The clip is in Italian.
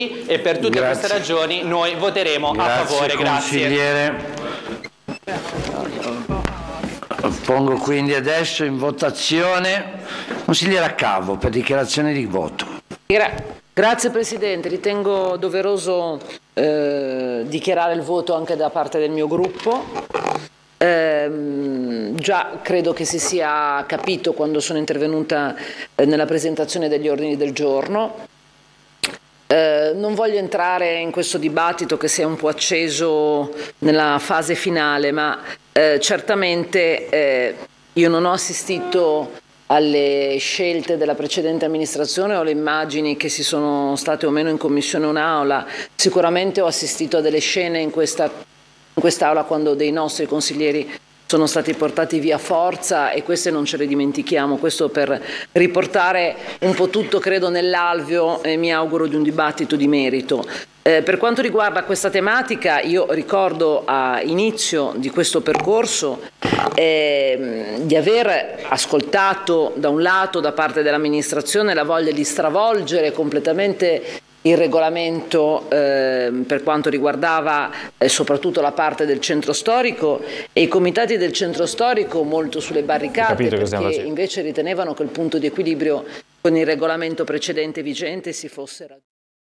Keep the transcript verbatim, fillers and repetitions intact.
e per tutte Grazie. queste ragioni noi voteremo Grazie, a favore. consigliere. Grazie. Pongo quindi adesso in votazione. Consigliere Accavo per dichiarazione di voto. Gra Grazie Presidente, ritengo doveroso eh, dichiarare il voto anche da parte del mio gruppo. Eh, già credo che si sia capito quando sono intervenuta eh, nella presentazione degli ordini del giorno. Eh, non voglio entrare in questo dibattito che si è un po' acceso nella fase finale, ma eh, certamente eh, io non ho assistito alle scelte della precedente amministrazione o alle immagini che si sono state o meno in commissione o in aula. Sicuramente ho assistito a delle scene in questa, in quest'aula quando dei nostri consiglieri sono stati portati via forza, e queste non ce le dimentichiamo. Questo per riportare un po' tutto, credo, nell'alveo, e mi auguro di un dibattito di merito. Eh, per quanto riguarda questa tematica, io ricordo a inizio di questo percorso eh, di aver ascoltato da un lato da parte dell'amministrazione la voglia di stravolgere completamente il regolamento eh, per quanto riguardava eh, soprattutto la parte del centro storico, e i comitati del centro storico molto sulle barricate, perché invece ritenevano che il punto di equilibrio con il regolamento precedente vigente si fosse raggiunto.